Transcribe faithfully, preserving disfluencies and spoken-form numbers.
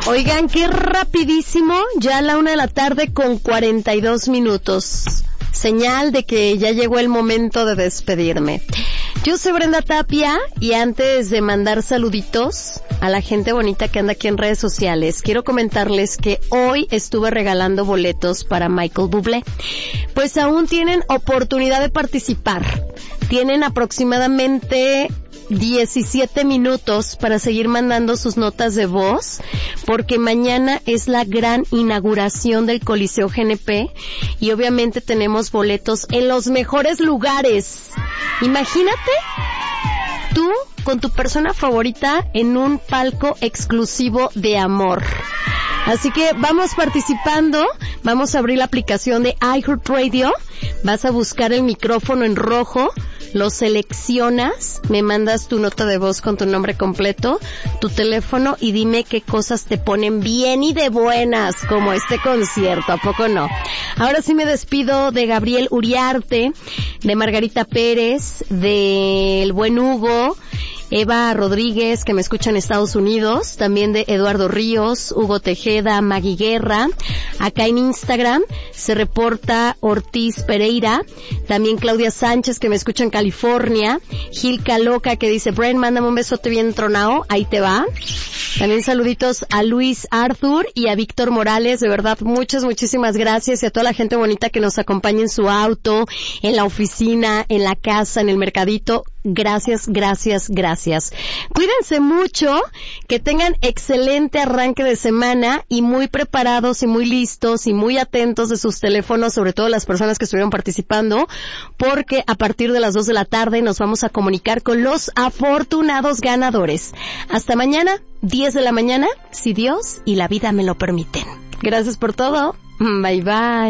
Oigan, qué rapidísimo, ya a la una de la tarde con cuarenta y dos minutos. Señal de que ya llegó el momento de despedirme. Yo soy Brenda Tapia y antes de mandar saluditos a la gente bonita que anda aquí en redes sociales, quiero comentarles que hoy estuve regalando boletos para Michael Bublé. Pues aún tienen oportunidad de participar. Tienen aproximadamente diecisiete minutos para seguir mandando sus notas de voz, porque mañana es la gran inauguración del Coliseo G N P y obviamente tenemos boletos en los mejores lugares. Imagínate tú con tu persona favorita en un palco exclusivo de amor. Así que vamos participando, vamos a abrir la aplicación de iHeartRadio, vas a buscar el micrófono en rojo, lo seleccionas, me mandas tu nota de voz con tu nombre completo, tu teléfono y dime qué cosas te ponen bien y de buenas, como este concierto, ¿a poco no? Ahora sí me despido de Gabriel Uriarte, de Margarita Pérez, del buen Hugo, Eva Rodríguez, que me escucha en Estados Unidos, también de Eduardo Ríos, Hugo Tejeda, Maggie Guerra. Acá en Instagram se reporta Ortiz Pereira, también Claudia Sánchez, que me escucha en California, Gil Caloca, que dice, Bren, mándame un besote bien tronado, ahí te va. También saluditos a Luis Arthur y a Víctor Morales, de verdad, muchas, muchísimas gracias, y a toda la gente bonita que nos acompaña en su auto, en la oficina, en la casa, en el mercadito. Gracias, gracias, gracias. Cuídense mucho, que tengan excelente arranque de semana y muy preparados y muy listos y muy atentos de sus teléfonos, sobre todo las personas que estuvieron participando, porque a partir de las dos de la tarde nos vamos a comunicar con los afortunados ganadores. Hasta mañana, diez de la mañana, si Dios y la vida me lo permiten. Gracias por todo. Bye bye.